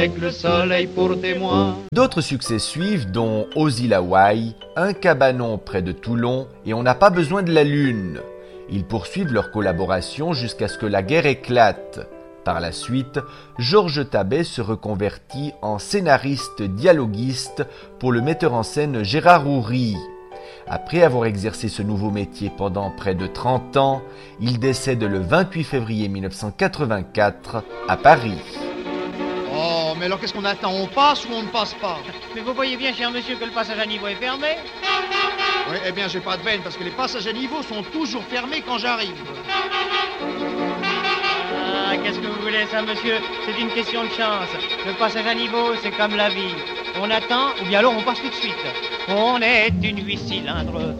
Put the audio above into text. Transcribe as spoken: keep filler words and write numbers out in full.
avec le soleil pour témoin. D'autres succès suivent, dont Ozilawai, Un cabanon près de Toulon et On n'a pas besoin de la lune. Ils poursuivent leur collaboration jusqu'à ce que la guerre éclate. Par la suite, Georges Tabet se reconvertit en scénariste dialoguiste pour le metteur en scène Gérard Houry. Après avoir exercé ce nouveau métier pendant près de trente ans, il décède le vingt-huit février mille neuf cent quatre-vingt-quatre à Paris. Oh, mais alors qu'est-ce qu'on attend? On passe ou on ne passe pas? Mais vous voyez bien, cher monsieur, que le passage à niveau est fermé. Oui, eh bien, j'ai pas de veine, parce que les passages à niveau sont toujours fermés quand j'arrive. Ah, qu'est-ce que vous voulez, ça, monsieur? C'est une question de chance. Le passage à niveau, c'est comme la vie. On attend, ou bien alors on passe tout de suite. On est une huit cylindres